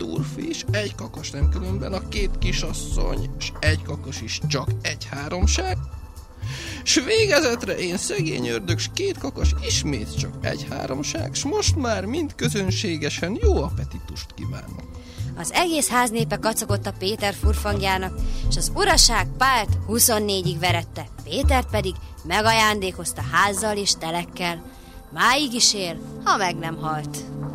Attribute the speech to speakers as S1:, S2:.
S1: úrfi is, egy kakas nem különben, a két kisasszony, s egy kakas is csak egy háromság, s végezetre én szegény ördög, s két kakas ismét csak egy háromság, s most már mind közönségesen jó appetitust kívánok.
S2: Az egész háznépe kacagott a Péter furfangjának, és az uraság Pált 24-ig verette, Pétert pedig megajándékozta házzal és telekkel. Máig is él, ha meg nem halt.